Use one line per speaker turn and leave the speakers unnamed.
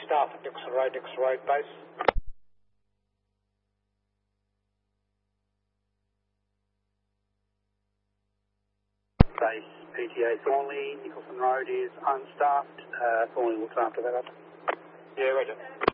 staff at Nicholson Road base.
Base PTA Thornley, Nicholson Road is unstaffed. Thornley looks after that.
Yeah, roger.